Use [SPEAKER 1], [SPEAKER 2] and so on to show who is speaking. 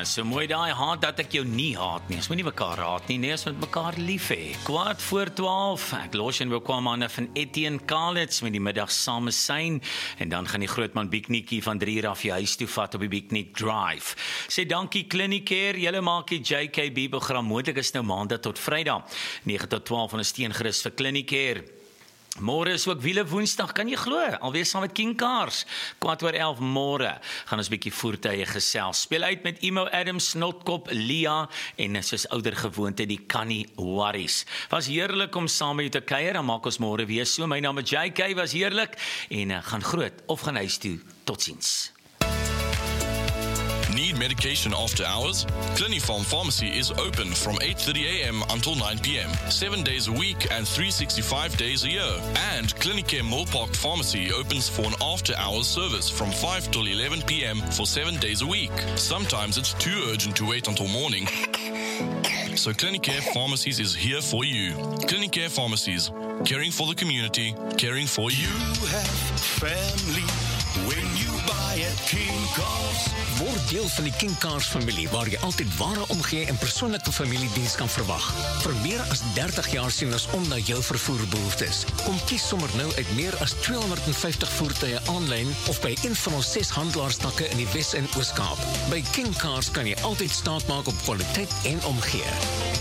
[SPEAKER 1] So mooi daai haat dat ek jou nie haat nie. Ons moet nie mekaar haat nie, nee, ons moet mekaar lief hê. 12:15, ek los en welkom aan van Etienne Kalitz met die middag same sein en dan gaan die grootman Bikniekie van 3 uur af jou huis toe vat op die Biknie Drive. Sê dankie Clinicare, julle maak die JKB program moontlik, is nou maandag tot Vrydag 9 tot 12 van 'n steengerus vir Clinicare. Môre is ook wiele Woensdag, kan jy glo? Alweer saam met King Cars. 11:15 môre gaan ons bietjie voertuie gesels. Speel uit met Emo Adams, Snotkop, Lia en soos ouer gewoonte die Canny Warriors. Was heerlik om saam met jou te kuier, dan maak ons môre weer so. My naam is JK, was heerlik en gaan groot of gaan huis toe. Totsiens.
[SPEAKER 2] Need medication after hours? Clinifarm Pharmacy is open from 8:30 a.m. until 9 p.m. 7 days a week and 365 days a year. And Clinicare Millpark Pharmacy opens for an after-hours service from 5 till 11 p.m. for 7 days a week. Sometimes it's too urgent to wait until morning. So Clinicare Pharmacies is here for you. Clinicare Pharmacies, caring for the community, caring for you.
[SPEAKER 3] You have family when you buy at King Cars.
[SPEAKER 4] Word deel van die King Cars familie, waar jy altyd ware omgee en persoonlike familiediens kan verwag. Vir meer as 30 jaar sien ons om na jou vervoerbehoeftes. Kom kies sommer nou uit meer as 250 voertuie aanlyn of by een van ons 6 handelaarstakke in die Wes- en Oos-Kaap. By King Cars kan jy altyd staat maak op kwaliteit en omgee.